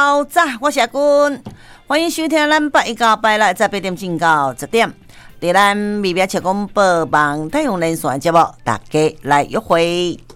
透早，我是阿君，欢迎收听咱8到8来在8点正到10点，在咱微微切广播网太阳连线节目，大家来约会。